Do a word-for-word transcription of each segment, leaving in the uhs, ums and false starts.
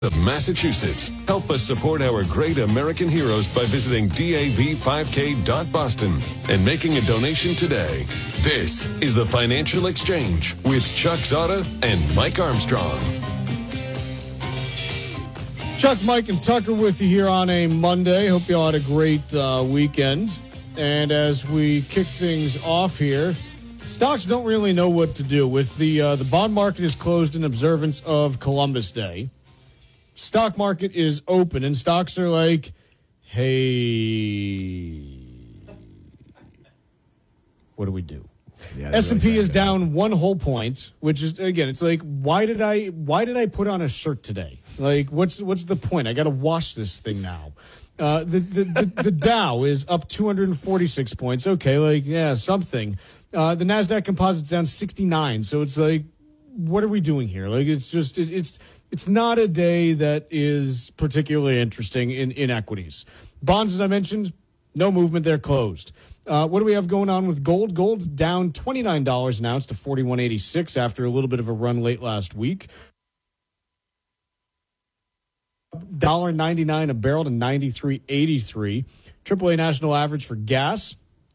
of Massachusetts. Help us support our great American heroes by visiting D A V five K dot Boston and making a donation today. This is the Financial Exchange with Chuck Zada and Mike Armstrong. Chuck, Mike, and Tucker with you here on a Monday. Hope you all had a great uh, weekend. And as we kick things off here, stocks don't really know what to do. With the uh, the bond market is closed in observance of Columbus Day. Stock market is open, and stocks are like, hey, what do we do? Yeah, S and P really is down one whole point, which is, again, it's like, why did I why did I put on a shirt today? Like, what's what's the point? I got to wash this thing now. Uh, the, the, the, the Dow is up two hundred forty-six points. Okay, like, yeah, something. Uh, the NASDAQ Composite's down sixty-nine, so it's like, what are we doing here? Like, it's just, it, it's it's not a day that is particularly interesting in, in equities. Bonds, as I mentioned, no movement. They're closed. Uh, what do we have going on with gold? Gold's down twenty-nine dollars an ounce to forty-one eighty-six after a little bit of a run late last week. one dollar ninety-nine a barrel to ninety-three eighty-three. triple A national average for gas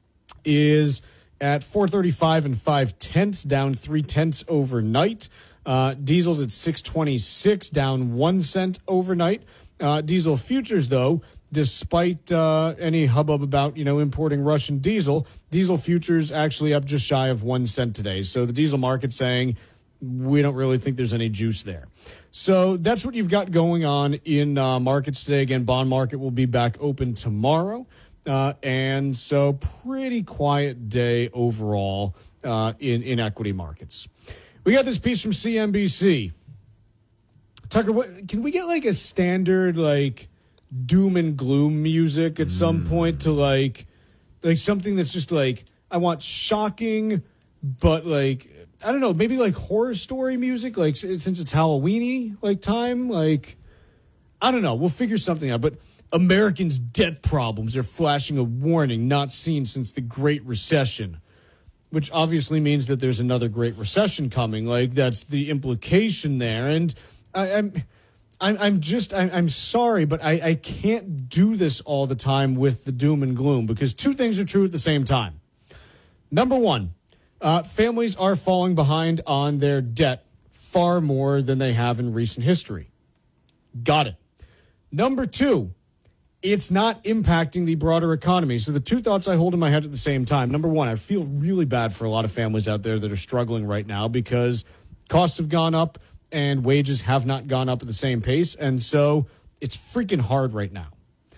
is at four thirty-five and five tenths, down three tenths overnight. Uh, diesel's at six twenty-six, down one cent overnight. Uh, diesel futures, though, despite uh, any hubbub about, you know, importing Russian diesel, diesel futures actually up just shy of one cent today. So the diesel market saying we don't really think there's any juice there. So that's what you've got going on in uh, markets today. Again, bond market will be back open tomorrow. Uh, and so pretty quiet day overall uh, in, in equity markets. We got this piece from C N B C. Tucker, what, can we get like a standard like doom and gloom music at some mm. point to like like something that's just like, I want shocking, but like, I don't know, maybe like horror story music, like since it's Halloween-y like time, like, I don't know, we'll figure something out. But Americans' debt problems are flashing a warning not seen since the Great Recession, which obviously means that there's another Great Recession coming. Like, that's the implication there. And I, I'm, I'm, I'm just, I'm, I'm sorry, but I, I can't do this all the time with the doom and gloom, because two things are true at the same time. Number one, uh, families are falling behind on their debt far more than they have in recent history. Got it. Number two, it's not impacting the broader economy. So the two thoughts I hold in my head at the same time. Number one, I feel really bad for a lot of families out there that are struggling right now because costs have gone up and wages have not gone up at the same pace. And so it's freaking hard right now.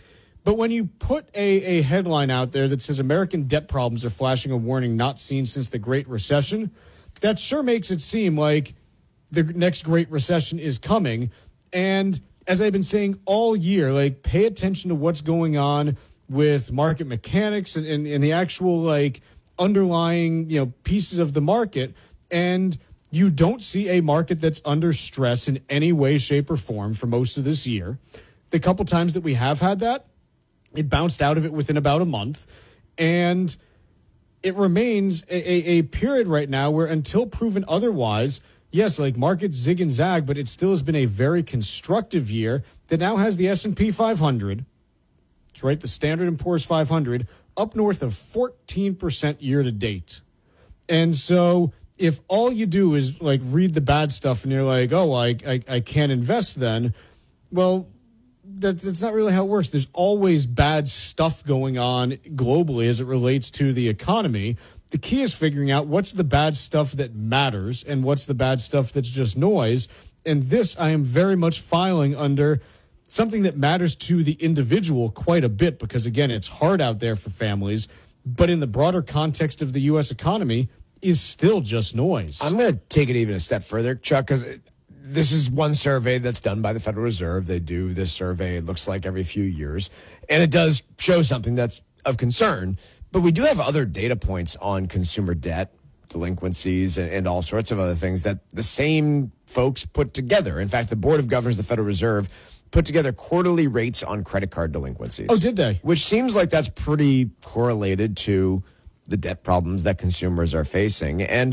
But when you put a, a headline out there that says American debt problems are flashing a warning not seen since the Great Recession, that sure makes it seem like the next Great Recession is coming. And as I've been saying all year, like, pay attention to what's going on with market mechanics and, and, and the actual, like, underlying, you know, pieces of the market. And you don't see a market that's under stress in any way, shape, or form for most of this year. The couple times that we have had that, it bounced out of it within about a month. And it remains a, a, a period right now where, until proven otherwise, yes, like, markets zig and zag, but it still has been a very constructive year that now has the S and P five hundred, that's right, the Standard and Poor's five hundred, up north of fourteen percent year to date. And so if all you do is, like, read the bad stuff and you're like, oh, I, I, I can't invest then, well, that, that's not really how it works. There's always bad stuff going on globally as it relates to the economy. The key is figuring out what's the bad stuff that matters and what's the bad stuff that's just noise. And this, I am very much filing under something that matters to the individual quite a bit, because, again, it's hard out there for families. But in the broader context of the U S economy, is still just noise. I'm going to take it even a step further, Chuck, because this is one survey that's done by the Federal Reserve. They do this survey, it looks like, every few years. And it does show something that's of concern. But we do have other data points on consumer debt, delinquencies, and, and all sorts of other things that the same folks put together. In fact, the Board of Governors of the Federal Reserve put together quarterly rates on credit card delinquencies. Oh, did they? Which seems like that's pretty correlated to the debt problems that consumers are facing. And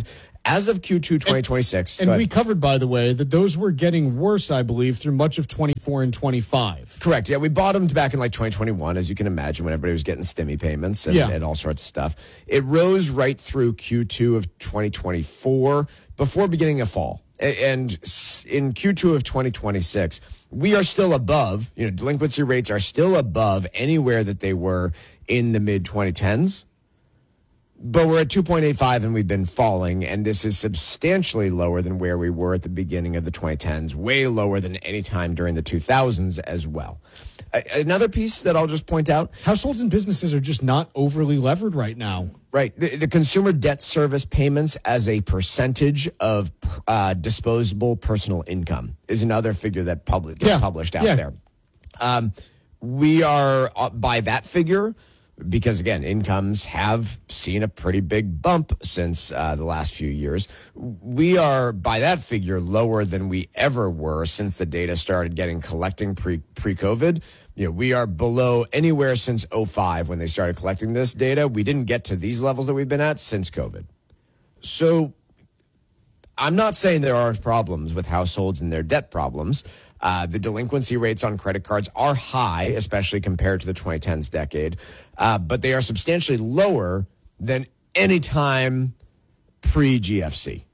as of Q two twenty twenty-six. And, and we covered, by the way, that those were getting worse, I believe, through much of twenty-four and twenty-five. Correct. Yeah, we bottomed back in like twenty twenty-one, as you can imagine, when everybody was getting stimmy payments and, yeah. and all sorts of stuff. It rose right through Q two of twenty twenty-four before beginning a fall. And in Q two of twenty twenty-six, we are still above, you know, delinquency rates are still above anywhere that they were in the mid twenty tens. But we're at two point eight five and we've been falling, and this is substantially lower than where we were at the beginning of the twenty tens, way lower than any time during the two thousands as well. Another piece that I'll just point out. Households and businesses are just not overly levered right now. Right. The, the consumer debt service payments as a percentage of uh, disposable personal income is another figure that public, gets yeah. published out yeah. there. Um, we are, uh, by that figure, because, again, incomes have seen a pretty big bump since uh, the last few years. We are, by that figure, lower than we ever were since the data started getting collecting pre, pre-COVID. You know, we are below anywhere since oh five when they started collecting this data. We didn't get to these levels that we've been at since COVID. So I'm not saying there aren't problems with households and their debt problems. Uh, the delinquency rates on credit cards are high, especially compared to the twenty tens decade, uh, but they are substantially lower than any time pre-G F C.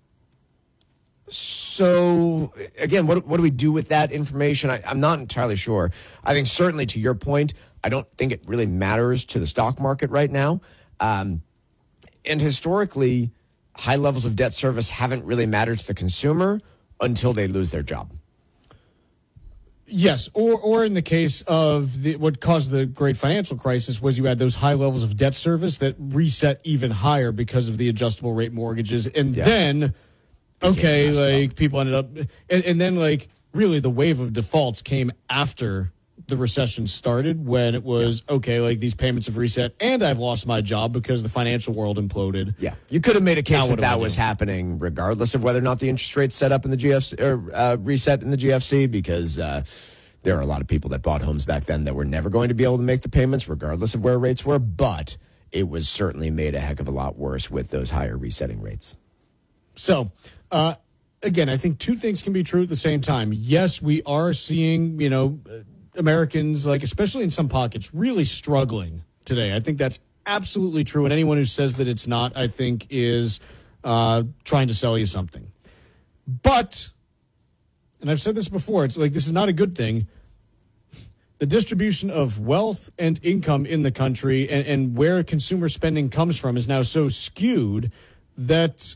So, again, what, what do we do with that information? I, I'm not entirely sure. I think certainly to your point, I don't think it really matters to the stock market right now. Um, and historically, high levels of debt service haven't really mattered to the consumer until they lose their job. Yes, or or in the case of the, what caused the great financial crisis was you had those high levels of debt service that reset even higher because of the adjustable rate mortgages. And yeah. then, okay, like people ended up, and, and then like really the wave of defaults came after the recession started when it was, yeah. okay, like these payments have reset and I've lost my job because the financial world imploded. Yeah. You could have made a case now that that was happening regardless of whether or not the interest rates set up in the G F C or uh, reset in the G F C, because uh, there are a lot of people that bought homes back then that were never going to be able to make the payments regardless of where rates were. But it was certainly made a heck of a lot worse with those higher resetting rates. So, uh, again, I think two things can be true at the same time. Yes, we are seeing, you know, Americans, like especially in some pockets, really struggling today. I think that's absolutely true. And anyone who says that it's not, I think, is uh, trying to sell you something. But, and I've said this before, it's like this is not a good thing. The distribution of wealth and income in the country and, and where consumer spending comes from is now so skewed that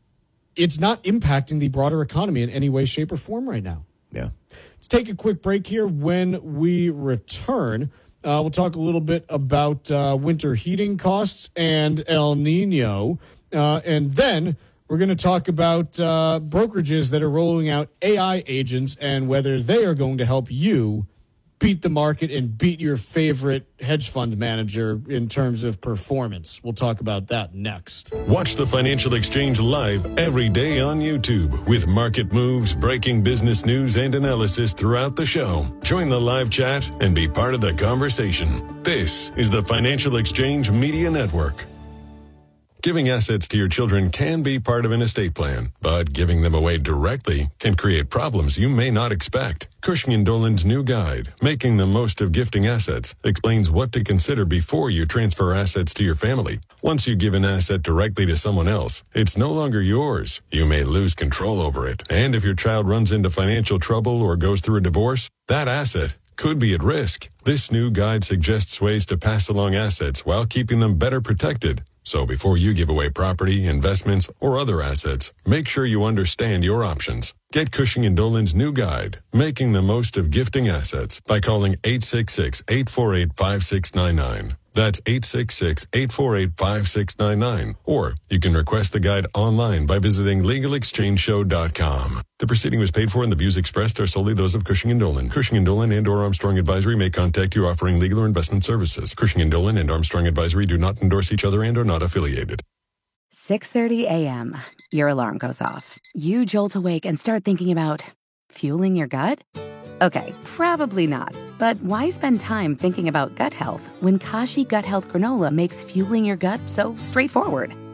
it's not impacting the broader economy in any way, shape, or form right now. Yeah. Let's take a quick break here. When we return, uh, we'll talk a little bit about uh, winter heating costs and El Nino. Uh, and then we're going to talk about uh, brokerages that are rolling out A I agents and whether they are going to help you beat the market and beat your favorite hedge fund manager in terms of performance. We'll talk about that next. Watch the Financial Exchange live every day on YouTube with market moves, breaking business news, and analysis throughout the show. Join the live chat and be part of the conversation. This is the Financial Exchange Media Network. Giving assets to your children can be part of an estate plan, but giving them away directly can create problems you may not expect. Cushing and Dolan's new guide, Making the Most of Gifting Assets, explains what to consider before you transfer assets to your family. Once you give an asset directly to someone else, it's no longer yours. You may lose control over it. And if your child runs into financial trouble or goes through a divorce, that asset could be at risk. This new guide suggests ways to pass along assets while keeping them better protected. So before you give away property, investments, or other assets, make sure you understand your options. Get Cushing and Dolan's new guide, Making the Most of Gifting Assets, by calling eight six six, eight four eight, five six nine nine. That's eight six six, eight four eight, five six nine nine. Or you can request the guide online by visiting legal exchange show dot com. The proceeding was paid for and the views expressed are solely those of Cushing and Dolan. Cushing and Dolan and or Armstrong Advisory may contact you offering legal or investment services. Cushing and Dolan and Armstrong Advisory do not endorse each other and are not affiliated. six thirty a.m. Your alarm goes off. You jolt awake and start thinking about fueling your gut? Okay, probably not. But why spend time thinking about gut health when Kashi Gut Health Granola makes fueling your gut so straightforward?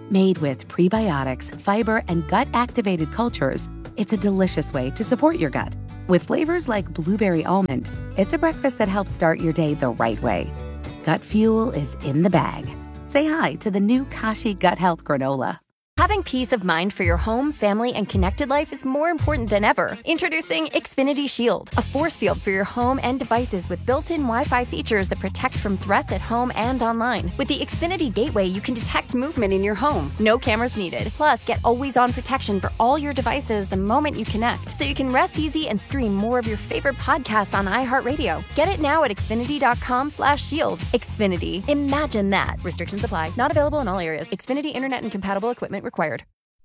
Made with prebiotics, fiber, and gut-activated cultures, it's a delicious way to support your gut. With flavors like blueberry almond, it's a breakfast that helps start your day the right way. Gut Fuel is in the bag. Say hi to the new Kashi Gut Health Granola. Having peace of mind for your home, family, and connected life is more important than ever. Introducing Xfinity Shield, a force field for your home and devices with built-in Wi-Fi features that protect from threats at home and online. With the Xfinity Gateway, you can detect movement in your home. No cameras needed. Plus, get always-on protection for all your devices the moment you connect, so you can rest easy and stream more of your favorite podcasts on iHeartRadio. Get it now at Xfinity.com slash shield. Xfinity. Imagine that. Restrictions apply. Not available in all areas. Xfinity Internet and compatible equipment required.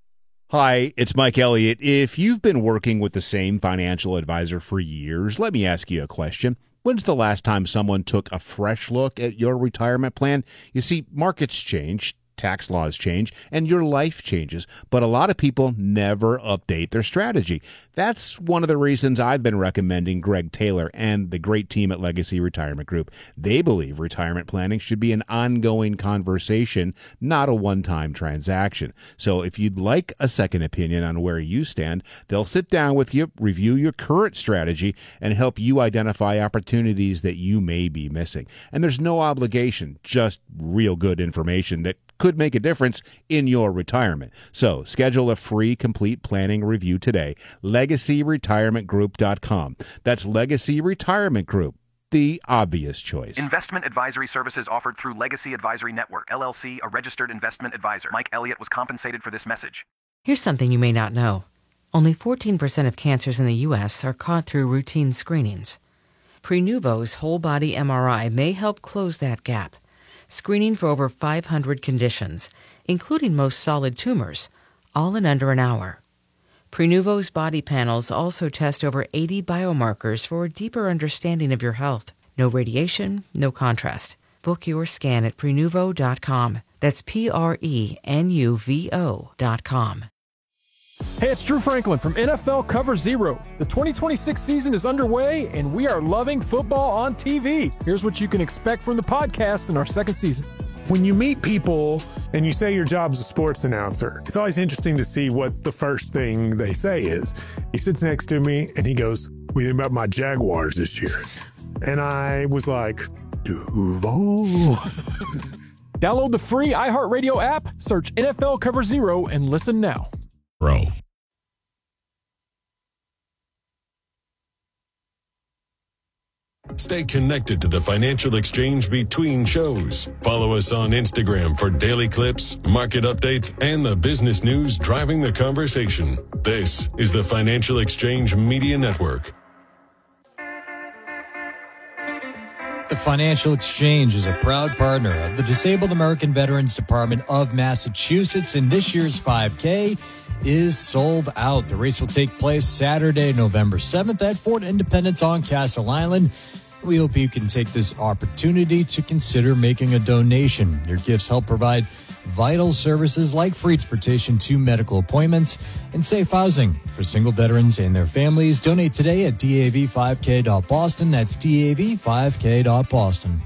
Hi, it's Mike Elliott. If you've been working with the same financial advisor for years, let me ask you a question. When's the last time someone took a fresh look at your retirement plan? You see, markets change, tax laws change, and your life changes, but a lot of people never update their strategy. That's one of the reasons I've been recommending Greg Taylor and the great team at Legacy Retirement Group. They believe retirement planning should be an ongoing conversation, not a one-time transaction. So if you'd like a second opinion on where you stand, they'll sit down with you, review your current strategy, and help you identify opportunities that you may be missing. And there's no obligation, just real good information that could make a difference in your retirement. So schedule a free complete planning review today. legacy retirement group dot com. That's Legacy Retirement Group, the obvious choice. Investment advisory services offered through Legacy Advisory Network, L L C, a registered investment advisor. Mike Elliott was compensated for this message. Here's something you may not know. Only fourteen percent of cancers in the U S are caught through routine screenings. Prenuvo's whole body M R I may help close that gap. Screening for over five hundred conditions, including most solid tumors, all in under an hour. Prenuvo's body panels also test over eighty biomarkers for a deeper understanding of your health. No radiation, no contrast. Book your scan at Prenuvo dot com. That's P R E N U V O dot com. Hey, it's Drew Franklin from N F L Cover Zero. The twenty twenty-six season is underway, and we are loving football on T V. Here's what you can expect from the podcast in our second season. When you meet people and you say your job's a sports announcer, it's always interesting to see what the first thing they say is. He sits next to me and he goes, "What do you think about my Jaguars this year?" And I was like, Duval. Download the free iHeartRadio app, search N F L Cover Zero, and listen now. Bro. Stay connected to the Financial Exchange between shows. Follow us on Instagram for daily clips, market updates, and the business news driving the conversation. This is the Financial Exchange Media Network. The Financial Exchange is a proud partner of the Disabled American Veterans Department of Massachusetts, and this year's five K is sold out. The race will take place Saturday, November seventh at Fort Independence on Castle Island. We hope you can take this opportunity to consider making a donation. Your gifts help provide vital services like free transportation to medical appointments and safe housing for single veterans and their families. Donate today at D A V five K dot Boston. That's D A V five K dot Boston.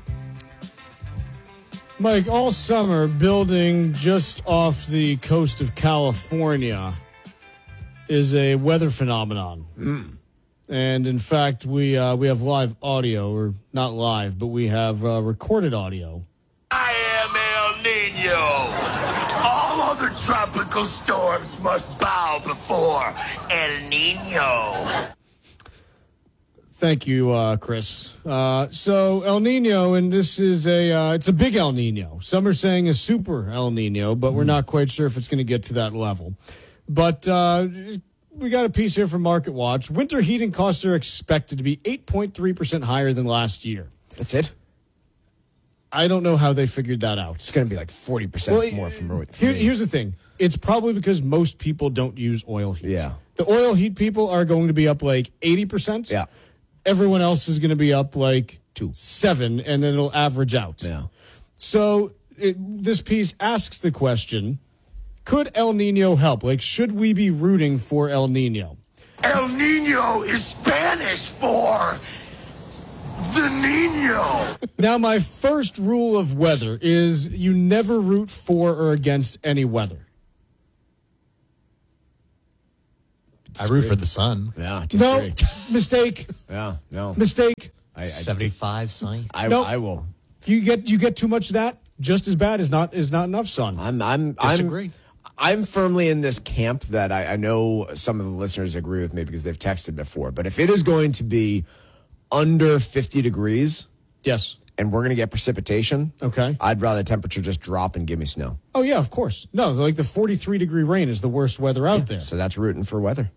Mike, all summer, building just off the coast of California is a weather phenomenon. Mm. And, in fact, we uh, we have live audio, or not live, but we have uh, recorded audio. I am El Nino. All other tropical storms must bow before El Nino. Thank you, uh, Chris. Uh, so El Nino, and this is a uh, it's a big El Nino. Some are saying a super El Nino, but we're not quite sure if it's going to get to that level. But uh, we got a piece here from Market Watch. Winter heating costs are expected to be eight point three percent higher than last year. That's it? I don't know how they figured that out. It's going to be like forty percent well, more from, from here, Here's the thing. It's probably because most people don't use oil heat. Yeah. The oil heat people are going to be up like eighty percent. Yeah. Everyone else is going to be up like two, seven, and then it'll average out. Yeah. So it, this piece asks the question, could El Nino help? Like, should we be rooting for El Nino? El Nino is Spanish for the Nino. Now, my first rule of weather is you never root for or against any weather. I root for the sun. Yeah, No, disagree. mistake. Yeah, no. Mistake. I, I, seventy-five sunny. I, Nope. I will. You get you get too much of that. Just as bad as not is not enough sun. I'm I'm Disagree. I'm I'm firmly in this camp that I, I know some of the listeners agree with me because they've texted before. But if it is going to be under fifty degrees, Yes. and we're going to get precipitation, Okay. I'd rather the temperature just drop and give me snow. Oh yeah, of course. No, like the forty-three degree rain is the worst weather out there. So that's rooting for weather.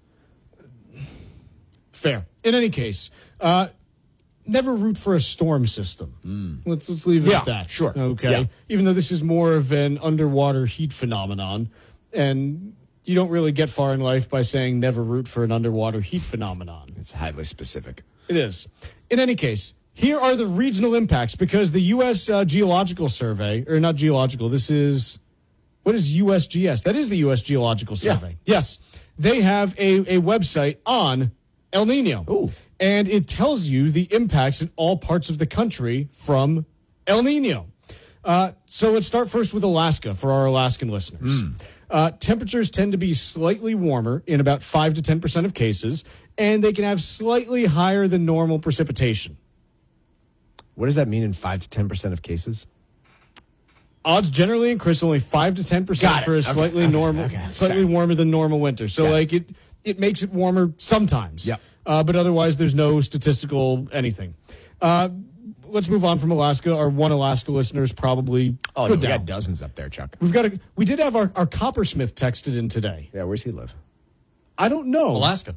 Fair. In any case, uh, never root for a storm system. Let's let's leave it Yeah, at that. sure. Okay. Yeah. Even though this is more of an underwater heat phenomenon, and you don't really get far in life by saying never root for an underwater heat phenomenon. It's highly specific. It is. In any case, here are the regional impacts because the U S Uh, Geological Survey, or not geological, this is, what is U S G S? That is the U S Geological Survey. Yes. They have a, a website on El Nino. Ooh. And it tells you the impacts in all parts of the country from El Nino. Uh, so let's start first with Alaska for our Alaskan listeners. Uh, temperatures tend to be slightly warmer in about five to ten percent of cases, and they can have slightly higher than normal precipitation. What does that mean in five to ten percent of cases? Odds generally increase only five to ten percent Got it. for a Okay, slightly okay, normal, okay. slightly Sorry. warmer than normal winter. So Got it. like it, it makes it warmer sometimes. Yep. Uh, but otherwise, there's no statistical anything. Uh, let's move on from Alaska. Our one Alaska listeners probably Oh, no, could we now. got dozens up there, Chuck. We've got a, we did have our, our coppersmith texted in today. Yeah, where's he live? I don't know. Alaska.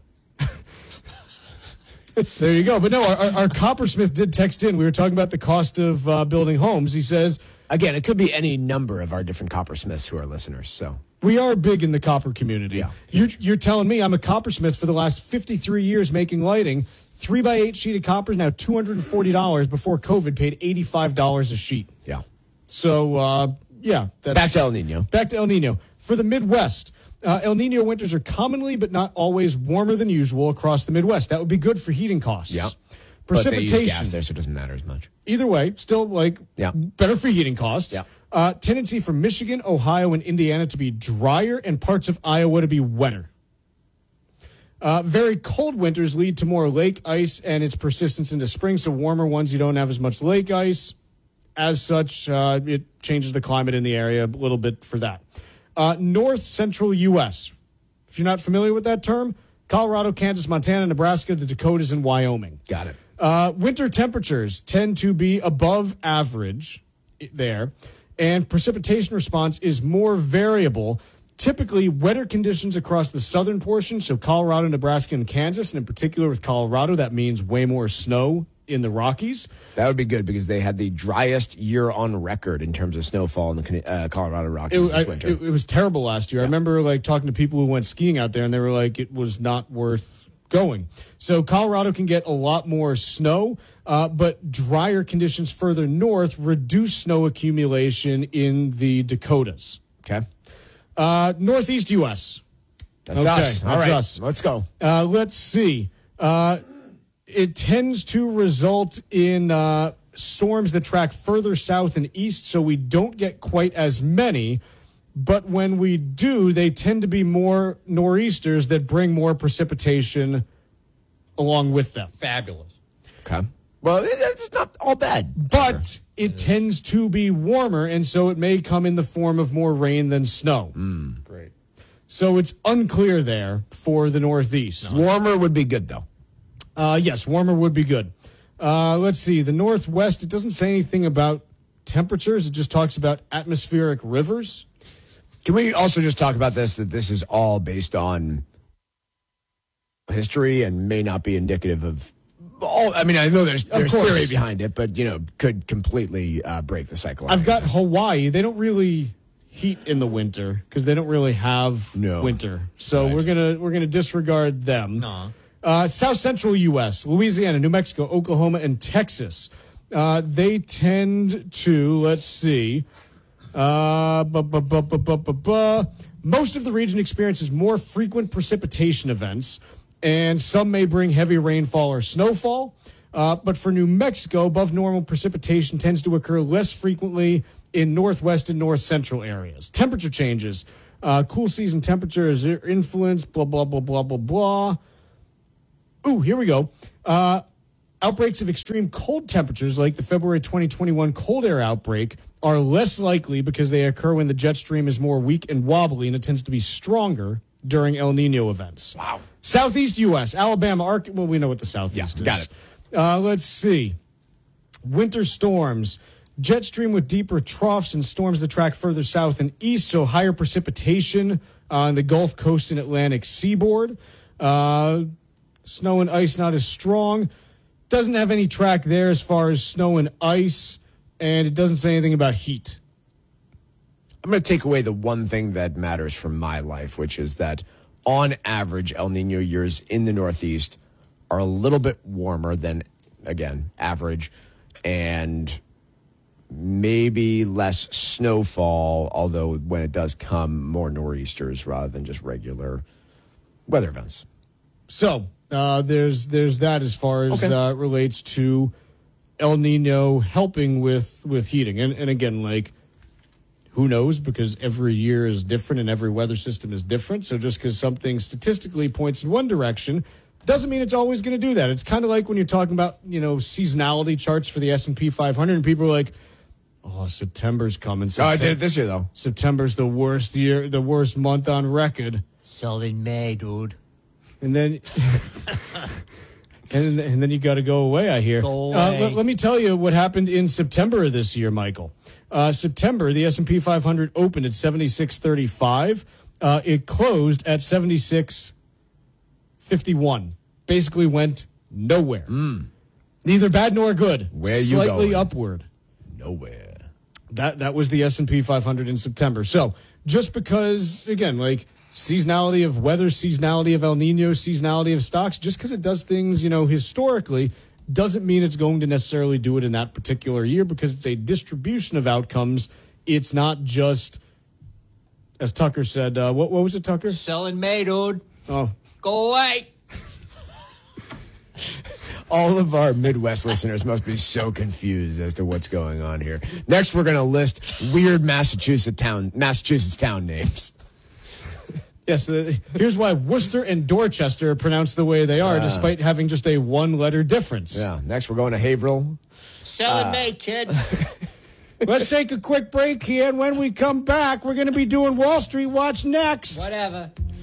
There you go. But no, our, our, our coppersmith did text in. We were talking about the cost of uh, building homes. He says, Again, it could be any number of our different coppersmiths who are listeners. So we are big in the copper community. Yeah. You're, you're telling me I'm a coppersmith for the last fifty-three years making lighting. Three by eight sheet of copper is now two hundred forty dollars. Before COVID, paid eighty-five dollars a sheet. yeah, So, uh, yeah. That's, back to El Nino. Back to El Nino. For the Midwest, uh, El Nino winters are commonly but not always warmer than usual across the Midwest. That would be good for heating costs. Yeah. But they use Precipitation. gas there, so it doesn't matter as much. Either way, still like Yeah. better for heating costs. Yeah. Uh, tendency for Michigan, Ohio, and Indiana to be drier and parts of Iowa to be wetter. Uh, very cold winters lead to more lake ice and its persistence into spring, so warmer ones you don't have as much lake ice. As such, uh, it changes the climate in the area a little bit for that. Uh, North Central U S. If you're not familiar with that term, Colorado, Kansas, Montana, Nebraska, the Dakotas, and Wyoming. Got it. Uh, winter temperatures tend to be above average there, and precipitation response is more variable. Typically, wetter conditions across the southern portion, so Colorado, Nebraska, and Kansas, and in particular with Colorado, that means way more snow in the Rockies. That would be good because they had the driest year on record in terms of snowfall in the uh, Colorado Rockies It, this I- winter. it- it was terrible last year. I remember like talking to people who went skiing out there, and they were like, it was not worth going. So Colorado can get a lot more snow, uh, but drier conditions further north reduce snow accumulation in the Dakotas. okay. Uh, Northeast U S. That's Okay, us. All that's right. us. Let's go. Uh, let's see. Uh, it tends to result in uh, storms that track further south and east, so we don't get quite as many. But when we do, they tend to be more nor'easters that bring more precipitation along with them. Fabulous. Okay. Well, it, it's not all bad. But it tends to be warmer, and so it may come in the form of more rain than snow. Great. So it's unclear there for the Northeast. Warmer would be good, though. Uh, yes, warmer would be good. Uh, let's see. The Northwest, it doesn't say anything about temperatures. It just talks about atmospheric rivers. Can we also just talk about this, that this is all based on history and may not be indicative of all? I mean, I know there's, there's course. theory behind it, but, you know, could completely uh, break the cycle. I've got Hawaii. They don't really heat in the winter because they don't really have No. winter. So Right. we're gonna we're gonna disregard them. No. Uh, South Central U S, Louisiana, New Mexico, Oklahoma, and Texas. Uh, they tend to, let's see, uh, bu- bu- bu- bu- bu- bu- bu- most of the region experiences more frequent precipitation events, and some may bring heavy rainfall or snowfall. Uh, but for New Mexico, above normal precipitation tends to occur less frequently in northwest and north central areas. Temperature changes. Uh, cool season temperature is influenced, blah, blah, blah, blah, blah, blah. Ooh, here we go. Uh, outbreaks of extreme cold temperatures, like the February twenty twenty-one cold air outbreak, are less likely because they occur when the jet stream is more weak and wobbly, and it tends to be stronger during El Nino events. Wow. Southeast U S, Alabama, Ark- well, we know what the Southeast Yeah, is. got it. Uh, let's see. Winter storms. Jet stream with deeper troughs and storms that track further south and east, so higher precipitation on the Gulf Coast and Atlantic seaboard. Uh, snow and ice not as strong. Doesn't have any track there as far as snow and ice, and it doesn't say anything about heat. I'm going to take away the one thing that matters from my life, which is that on average, El Nino years in the Northeast are a little bit warmer than, again, average, and maybe less snowfall, although when it does come, more nor'easters rather than just regular weather events. So uh, there's there's that as far as Okay. uh, relates to El Nino helping with, with heating. And, and again, like, who knows? Because every year is different and every weather system is different. So just because something statistically points in one direction doesn't mean it's always going to do that. It's kind of like when you're talking about, you know, seasonality charts for the S and P five hundred, and people are like, oh, September's coming. Oh, I Septem- did it this year, though. September's the worst year, the worst month on record. So in May, dude. And then, and, and then you got to go away, I hear. Go Uh, away. let, let me tell you what happened in September of this year, Michael. Uh, September, the S and P five hundred opened at seventy-six thirty-five. Uh, it closed at seventy-six fifty-one. Basically went nowhere. Neither bad nor good. Where you Slightly going? upward. Nowhere. That that was the S and P five hundred in September. So just because, again, like seasonality of weather, seasonality of El Nino, seasonality of stocks, just because it does things, you know, historically, doesn't mean it's going to necessarily do it in that particular year, because it's a distribution of outcomes. It's not just, as Tucker said, uh, what, what was it, Tucker? Sell in May, dude. Oh, Go away. All of our Midwest listeners must be so confused as to what's going on here. Next, we're going to list weird Massachusetts town Massachusetts town names. yes. Uh, here's why Worcester and Dorchester are pronounced the way they are, despite having just a one-letter difference. Yeah. Next, we're going to Haverhill. Sell in May, kid. Let's take a quick break here, and when we come back, we're going to be doing Wall Street Watch next. Whatever.